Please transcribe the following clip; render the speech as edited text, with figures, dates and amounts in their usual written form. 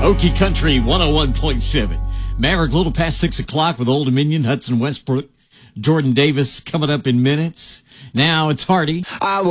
Okie Country 101.7. Maverick, a little past 6 o'clock with Old Dominion, Hudson Westbrook, Jordan Davis coming up in minutes. Now it's Hardy.